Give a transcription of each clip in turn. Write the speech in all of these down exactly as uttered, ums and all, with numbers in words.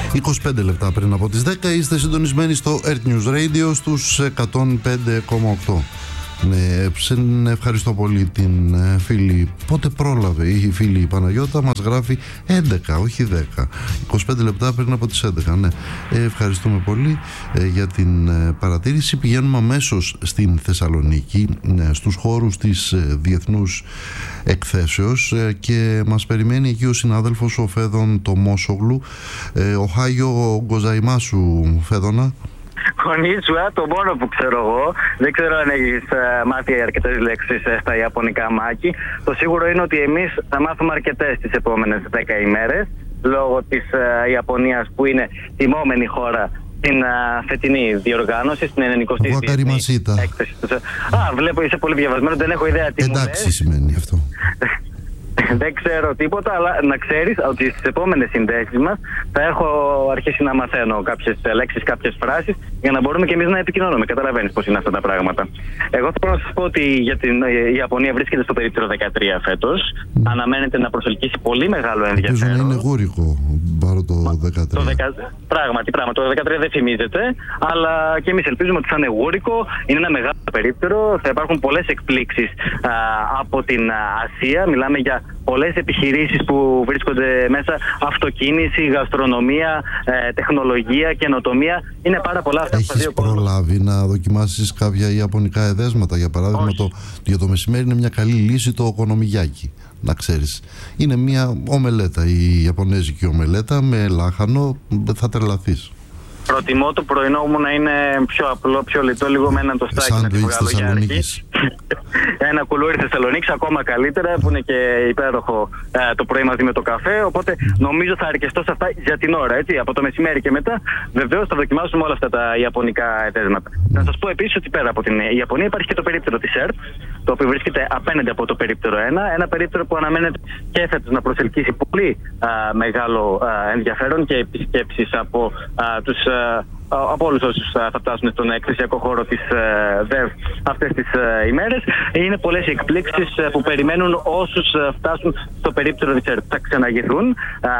είκοσι πέντε λεπτά πριν από τις δέκα είστε συντονισμένοι στο Earth News Radio στους εκατόν πέντε κόμμα οκτώ. Ναι, ευχαριστώ πολύ την φίλη. Πότε πρόλαβε η φίλη Παναγιώτα, μας γράφει έντεκα, όχι δέκα, είκοσι πέντε λεπτά πριν από τις έντεκα. Ναι. Ε, ευχαριστούμε πολύ ε, για την ε, παρατήρηση. Πηγαίνουμε αμέσως στην Θεσσαλονίκη, ναι, στους χώρους της ε, Διεθνούς Εκθέσεως ε, και μας περιμένει εκεί ο συνάδελφος ο Φέδων Τομόσογλου. ε, ο Χάγιο Γκοζαϊμάσου, Φέδωνα. Κονίτσουα, το μόνο που ξέρω εγώ. Δεν ξέρω αν έχεις μάθει αρκετές λέξεις στα ιαπωνικά, Μάκη. Το σίγουρο είναι ότι εμείς θα μάθουμε αρκετές τις επόμενες δέκα ημέρες, λόγω της uh, Ιαπωνίας που είναι τιμόμενη χώρα στην uh, φετινή διοργάνωση, στην ενενηκοστή έκθεση. Α, βλέπω είσαι πολύ διαβασμένο, δεν έχω ιδέα τι Εντάξει, μου λες. Σημαίνει αυτό. Δεν ξέρω τίποτα, αλλά να ξέρεις ότι στις επόμενες συνδέσεις μας θα έχω αρχίσει να μαθαίνω κάποιες λέξεις, κάποιες φράσεις για να μπορούμε και εμείς να επικοινωνούμε. Καταλαβαίνεις πώς είναι αυτά τα πράγματα. Εγώ θέλω να σας πω ότι για την η Ιαπωνία βρίσκεται στο περίπτερο δεκατρία φέτος. Mm. Αναμένεται να προσελκύσει πολύ μεγάλο ενδιαφέρον. Ελπίζω να είναι γούρικο παρό το δεκατρία. Το δεκα... Πράγματι, πράγματι, το δεκατρία δεν φημίζεται, αλλά και εμείς ελπίζουμε ότι θα είναι γούρικο. Είναι ένα μεγάλο περίπτερο. Θα υπάρχουν πολλές εκπλήξεις α, από την Ασία. Μιλάμε για πολλές επιχειρήσεις που βρίσκονται μέσα, αυτοκίνηση, γαστρονομία, ε, τεχνολογία, καινοτομία. Είναι πάρα πολλά αυτά. Έχεις προλάβει να δοκιμάσεις κάποια ιαπωνικά εδέσματα? Για παράδειγμα, το, για το μεσημέρι είναι μια καλή λύση το οκονομιγιάκι, να ξέρεις. Είναι μια ομελέτα, η ιαπωνέζικη ομελέτα με λάχανο, θα τρελαθείς. Προτιμώ το πρωινό μου να είναι πιο απλό, πιο λιτό, λίγο με έναν τοστάκι. Σάντουιτς Θεσσαλονίκης. Ένα κουλούρι Θεσσαλονίκης, ακόμα καλύτερα, που είναι και υπέροχο ε, το πρωί μαζί με το καφέ. Οπότε νομίζω θα αρκεστώ σε αυτά για την ώρα. Έτσι. Από το μεσημέρι και μετά, βεβαίως θα δοκιμάσουμε όλα αυτά τα ιαπωνικά εδέσματα. Mm. Να σας πω επίσης ότι πέρα από την Ιαπωνία υπάρχει και το περίπτερο της ΕΡΤ, το οποίο βρίσκεται απέναντι από το περίπτερο ένα. Ένα περίπτερο που αναμένεται και φέτος να προσελκύσει πολύ α, μεγάλο α, ενδιαφέρον και επισκέψεις από α, τους. από όλους όσους θα φτάσουν στον εκκλησιακό χώρο της ΔΕΒ αυτές τις ημέρες. Είναι πολλές οι εκπλήξεις που περιμένουν όσους φτάσουν στο περίπτερο της ΕΡΤ. Θα ξαναγηθούν,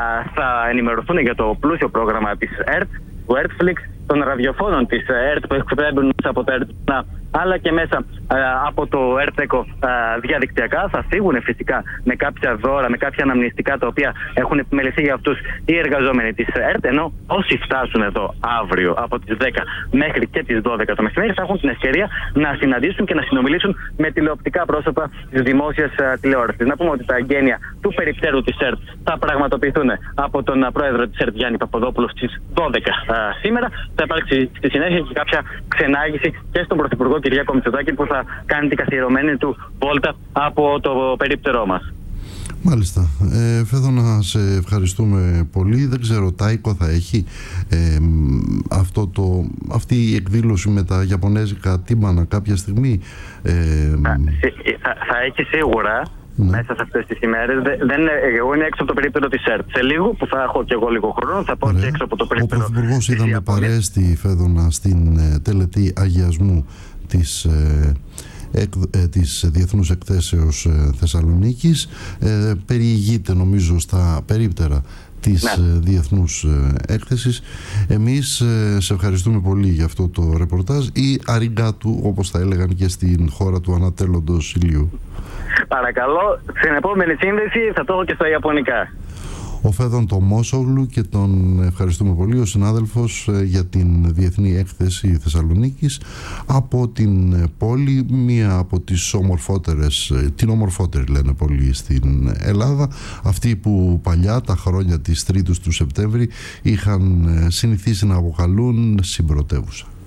θα ενημερωθούν για το πλούσιο πρόγραμμα της ΕΡΤ, του ERTFlix, των ραδιοφώνων της ΕΡΤ που εκπέμπουν μέσα από τα ΕΡΤ, αλλά και μέσα α, από το ΕΡΤ-ΕΚΟ διαδικτυακά. Θα φύγουν φυσικά με κάποια δώρα, με κάποια αναμνηστικά τα οποία έχουν επιμεληθεί για αυτούς οι εργαζόμενοι της ΕΡΤ, ενώ όσοι φτάσουν εδώ αύριο από τις δέκα μέχρι και τις δώδεκα το μεσημέρι θα έχουν την ευκαιρία να συναντήσουν και να συνομιλήσουν με τηλεοπτικά πρόσωπα της δημόσιας τηλεόρασης. Να πούμε ότι τα εγγένεια του περιπτέρου της ΕΡΤ θα πραγματοποιηθούν από τον πρόεδρο της ΕΡΤ Γιάννη Παπαδόπουλο στις δώδεκα α, σήμερα. Θα υπάρξει στη συνέχεια και κάποια ξενάγηση και στον Πρωθυπουργό Κυριάκο Μητσοτάκη που θα κάνει την καθιερωμένη του βόλτα από το περίπτερό μας. Μάλιστα. Ε, Φέδω, να σε ευχαριστούμε πολύ. Δεν ξέρω, Τάικο θα έχει ε, αυτό το, αυτή η εκδήλωση με τα ιαπωνέζικα τύμπανα κάποια στιγμή? Ε, θα, θα, θα έχει σίγουρα. Ναι. Μέσα σε αυτές τις ημέρες. Δεν, εγώ είναι έξω από το περίπτερο της ΕΡΤ. Σε λίγο που θα έχω και εγώ λίγο χρόνο θα πάω και έξω από το περίπτερο. Ο Πρωθυπουργός είδαμε παρέστη, Φέδωνα, στην ε, τελετή αγιασμού της, ε, εκ, ε, της Διεθνούς Εκθέσεως ε, Θεσσαλονίκης. Ε, περιηγείται νομίζω στα περίπτερα της ναι. ε, Διεθνούς ε, Έκθεσης. Εμείς ε, σε ευχαριστούμε πολύ για αυτό το ρεπορτάζ, ή αριγκάτου όπως θα έλεγαν και στην χώρα του ανατέλλοντος ηλίου. Παρακαλώ, στην επόμενη σύνδεση θα το έχω και στα ιαπωνικά. Ο Φέδων Τομόσογλου, και τον ευχαριστούμε πολύ, ο συνάδελφος για την Διεθνή Έκθεση Θεσσαλονίκης από την πόλη, μία από τις ομορφότερες, την ομορφότερη λένε πολύ στην Ελλάδα, αυτή που παλιά τα χρόνια της τρίτης του Σεπτέμβρη είχαν συνηθίσει να αποκαλούν συμπρωτεύουσα.